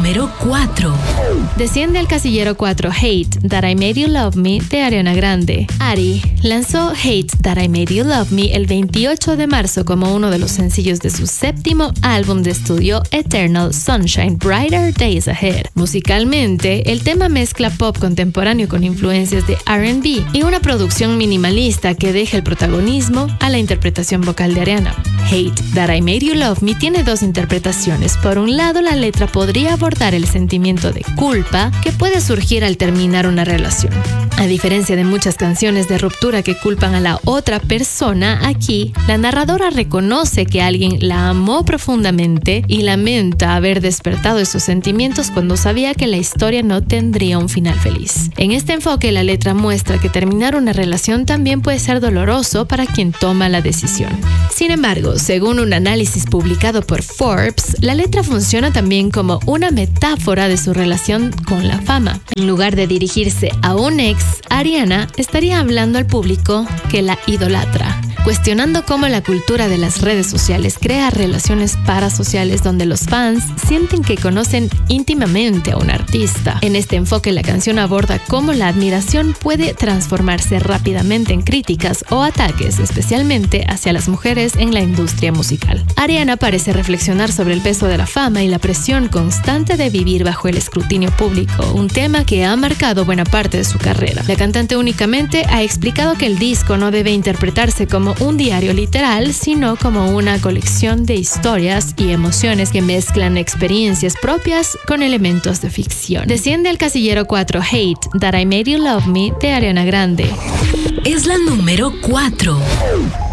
número 4. Desciende al casillero 4 Hate That I Made You Love Me de Ariana Grande. Ari lanzó Hate That I Made You Love Me el 28 de marzo como uno de los sencillos de su séptimo álbum de estudio Eternal Sunshine Brighter Days Ahead. Musicalmente, el tema mezcla pop contemporáneo con influencias de R&B y una producción minimalista que deja el protagonismo a la interpretación vocal de Ariana. Hate That I Made You Love Me tiene dos interpretaciones. Por un lado, la letra podría abordar el sentimiento de culpa que puede surgir al terminar una relación. A diferencia de muchas canciones de ruptura que culpan a la otra persona, aquí la narradora reconoce que alguien la amó profundamente y lamenta haber despertado esos sentimientos cuando sabía que la historia no tendría un final feliz. En este enfoque, la letra muestra que terminar una relación también puede ser doloroso para quien toma la decisión. Sin embargo, según un análisis publicado por Forbes, la letra funciona también como una metáfora de su relación con la fama. En lugar de dirigirse a un ex, Ariana estaría hablando al público que la idolatra, cuestionando cómo la cultura de las redes sociales crea relaciones parasociales donde los fans sienten que conocen íntimamente a un artista. En este enfoque, la canción aborda cómo la admiración puede transformarse rápidamente en críticas o ataques, especialmente hacia las mujeres en la industria musical. Ariana parece reflexionar sobre el peso de la fama y la presión constante de vivir bajo el escrutinio público, un tema que ha marcado buena parte de su carrera. La cantante únicamente ha explicado que el disco no debe interpretarse como un diario literal, sino como una colección de historias y emociones que mezclan experiencias propias con elementos de ficción. Desciende al casillero 4 Hate That I Made You Love Me de Ariana Grande. Es la número 4.